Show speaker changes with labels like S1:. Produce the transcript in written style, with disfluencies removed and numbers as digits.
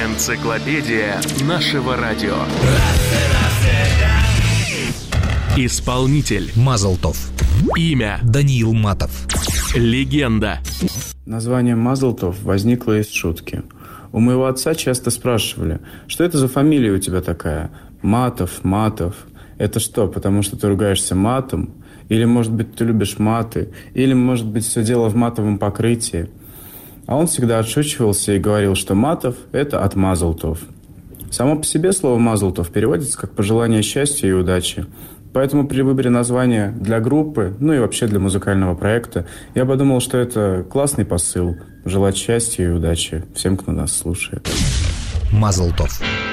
S1: Энциклопедия нашего радио. Исполнитель
S2: Мазл Тов.
S1: Имя
S2: Даниил Матов.
S1: Легенда.
S3: Название Мазл Тов возникло из шутки. У моего отца часто спрашивали, что это за фамилия у тебя такая? Матов, Матов. Это что, потому что ты ругаешься матом? Или, может быть, ты любишь маты? Или, может быть, все дело в матовом покрытии? А он всегда отшучивался и говорил, что Матов – это от Мазл Тов. Само по себе слово Мазл Тов переводится как «пожелание счастья и удачи». Поэтому при выборе названия для группы, ну и вообще для музыкального проекта, я подумал, что это классный посыл – желать счастья и удачи всем, кто нас слушает.
S2: Мазл Тов.